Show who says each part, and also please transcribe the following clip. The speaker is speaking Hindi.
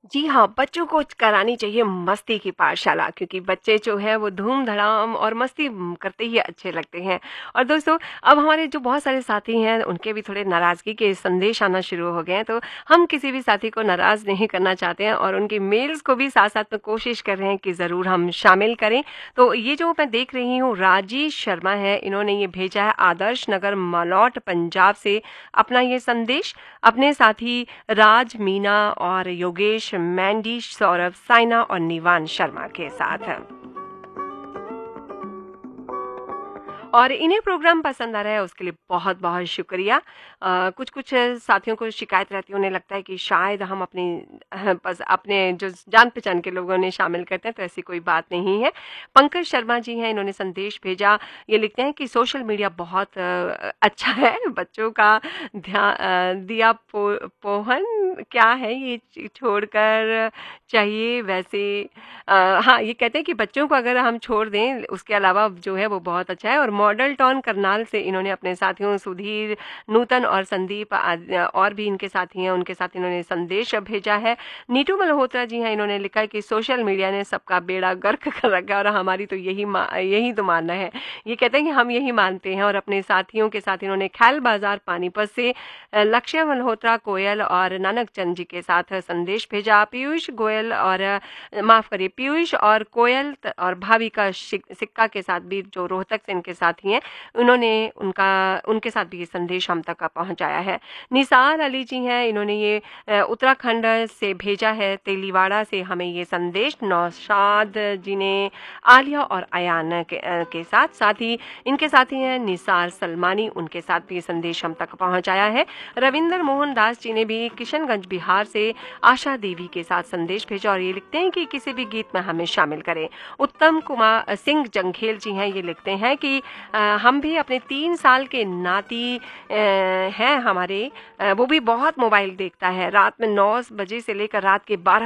Speaker 1: जी हाँ, बच्चों को करानी चाहिए मस्ती की पाठशाला क्योंकि बच्चे जो हैं वो धूम-धड़ाम और मस्ती करते ही अच्छे लगते हैं। और दोस्तों अब हमारे जो बहुत सारे साथी हैं उनके भी थोड़े नाराज़गी के संदेश आना शुरू हो गए हैं, तो हम किसी भी साथी को नाराज़ नहीं करना चाहते हैं और उनकी मेल्स को भी साथ-साथ में कोशिश कर रहे हैं कि ज़रूर हम शामिल करें। तो ये जो मैं देख रही हूँ राजेश शर्मा है, इन्होंने ये भेजा है आदर्श नगर मलौट पंजाब से अपना ये संदेश अपने साथी राज, मीना और योगेश, मैंडी, सौरभ, साइना और निवान शर्मा के साथ। और इन्हें प्रोग्राम पसंद आ रहा है उसके लिए बहुत-बहुत शुक्रिया। कुछ-कुछ साथियों को शिकायत रहती है, उन्हें लगता है कि शायद हम अपनी बस अपने जो जान-पहचान के लोगों ने शामिल करते हैं, तो ऐसी कोई बात नहीं है। पंकज शर्मा जी हैं, इन्होंने संदेश भेजा। ये लिखते हैं कि सोशल मीडिया बहुत अच्छा है, बच्चों का दिया पोहन क्या है ये छोड़कर चाहिए वैसे हाँ, ये कहते हैं कि बच्चों को अगर हम छोड़ दें, उसके अलावा जो है वो बहुत अच्छा है। और मॉडल टाउन करनाल से इन्होंने अपने साथियों सुधीर, नूतन और संदीप और भी इनके साथी हैं, उनके साथ इन्होंने संदेश भेजा है। नीतू मल्होत्रा जी हैं, इन्होंने लिखा है कि सोशल मीडिया ने सबका बेड़ा गर्क कर रखा है और हमारी तो यही तो मानना है। ये कहते हैं कि हम यही मानते हैं और अपने साथियों के साथ इन्होंने खैल बाजार पानीपत से लक्ष्य मल्होत्रा, कोयल और नानक चंद जी के साथ संदेश भेजा। पीयूष गोयल और माफ करिए पीयूष और कोयल और भाविका सिक्का के साथ भी जो रोहतक से इनके साथी हैं उन्होंने उनके साथ भी ये संदेश हम तक पहुंचाया है। निसार अली जी हैं, इन्होंने ये उत्तराखंड से भेजा है। तेलीवाड़ा से हमें ये संदेश नौशाद जी ने आलिया और अयान के साथ ही इनके साथी हैं निसार सलमानी, उनके साथ भी ये संदेश हम तक पहुंचाया है। रविंदर मोहन दास जी ने भी किशनगंज बिहार से आशा देवी के साथ संदेश भेजा और ये लिखते हैं कि किसी भी गीत में हमें शामिल करें। उत्तम कुमार सिंह जंघेल जी हैं, ये लिखते हैं कि हम भी अपने 3 साल के नाती हैं हमारे, वो भी बहुत मोबाइल देखता है। रात में 9 बजे से लेकर रात के 12